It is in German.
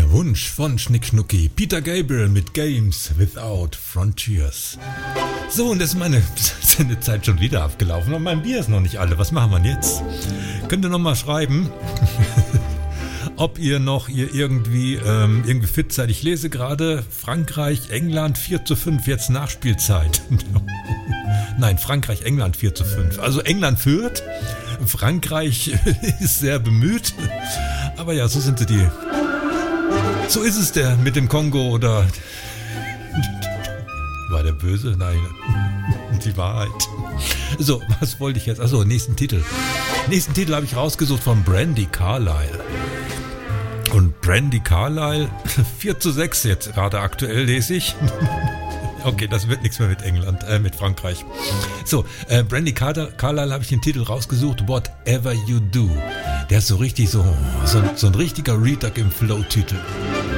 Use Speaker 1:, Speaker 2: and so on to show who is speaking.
Speaker 1: Wunsch von Schnick Schnucki. Peter Gabriel mit Games Without Frontiers. So, und jetzt ist meine Sendezeit schon wieder abgelaufen und mein Bier ist noch nicht alle. Was machen wir jetzt? Könnt ihr noch mal schreiben, ob ihr irgendwie fit seid. Ich lese gerade Frankreich, England 4:5, jetzt Nachspielzeit. Nein, Frankreich, England 4:5. Also England führt, Frankreich ist sehr bemüht. Aber ja, so sind sie die. So ist es der mit dem Kongo oder... War der böse? Nein, die Wahrheit. So, was wollte ich jetzt? Achso, nächsten Titel. Nächsten Titel habe ich rausgesucht von Brandi Carlile. Und Brandi Carlile, 4:6 jetzt gerade aktuell lese ich. Okay, das wird nichts mehr mit England, mit Frankreich. So, Brandi Carlile habe ich den Titel rausgesucht, Whatever You Do. Der ist so richtig so ein richtiger Reduck im Flow-Titel.